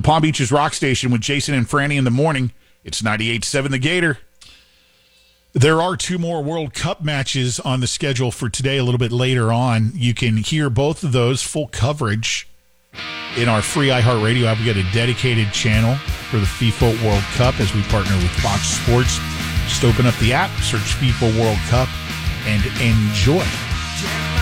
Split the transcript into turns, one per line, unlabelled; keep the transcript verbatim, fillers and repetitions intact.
Palm Beaches Rock Station with Jason and Franny in the morning. It's ninety-eight point seven The Gator. There are two more World Cup matches on the schedule for today a little bit later on. You can hear both of those full coverage in our free iHeartRadio app. We got a dedicated channel for the FIFA World Cup as we partner with Fox Sports. Just open up the app, search FIFA World Cup, and enjoy.